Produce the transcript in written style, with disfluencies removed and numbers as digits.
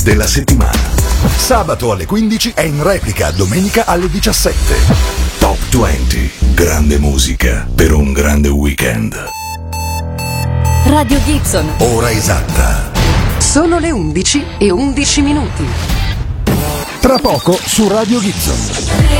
hit della settimana. Sabato alle 15 e in replica domenica alle 17. Top 20. Grande musica per un grande weekend. Radio Gibson. Ora esatta. Sono le 11:11. Tra poco su Radio Gibson.